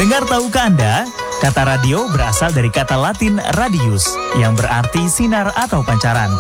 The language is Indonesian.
Pendengar, tahukah Anda? Kata radio berasal dari kata Latin radius yang berarti sinar atau pancaran.